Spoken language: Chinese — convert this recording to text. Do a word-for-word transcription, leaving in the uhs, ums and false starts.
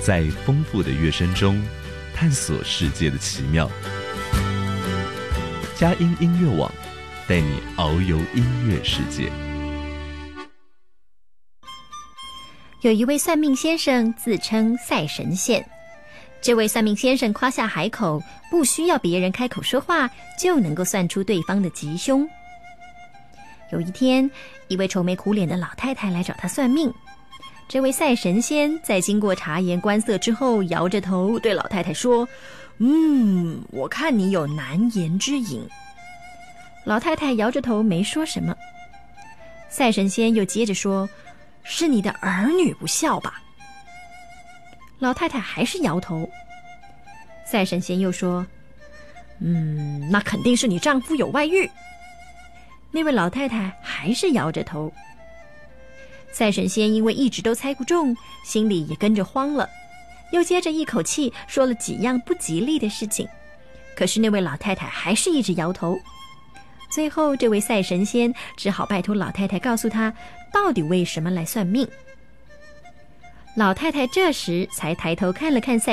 在丰富的乐声中探索世界的奇妙。佳音音乐网带你遨游音乐世界。 有一位算命先生自称赛神仙，这位算命先生夸下海口，不需要别人开口说话就能够算出对方的吉凶。有一天，一位愁眉苦脸的老太太来找他算命，这位赛神仙在经过察言观色之后，摇着头对老太太说：嗯，我看你有难言之隐。老太太摇着头没说什么。赛神仙又接着说：是你的儿女不孝吧？老太太还是摇头。赛神仙又说：嗯，那肯定是你丈夫有外遇。那位老太太还是摇着头。赛神仙因为一直都猜不中，心里也跟着慌了，又接着一口气说了几样不吉利的事情，可是那位老太太还是一直摇头。最后这位赛神仙只好拜托老太太告诉他到底为什么来算命。老太太这时才抬头看了看赛